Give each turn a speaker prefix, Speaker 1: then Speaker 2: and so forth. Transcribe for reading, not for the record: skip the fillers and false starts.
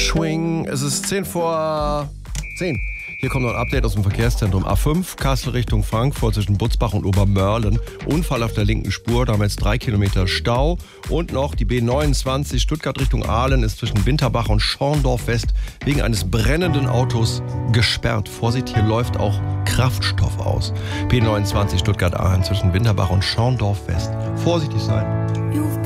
Speaker 1: Swing. Es ist 10 vor 10. Hier kommt noch ein Update aus dem Verkehrszentrum. A5, Kassel Richtung Frankfurt zwischen Butzbach und Obermörlen. Unfall auf der linken Spur, da haben wir jetzt 3 Kilometer Stau. Und noch die B29 Stuttgart Richtung Aalen ist zwischen Winterbach und Schorndorf West wegen eines brennenden Autos gesperrt. Vorsicht, hier läuft auch Kraftstoff aus. B29 Stuttgart Aalen zwischen Winterbach und Schorndorf West. Vorsichtig sein.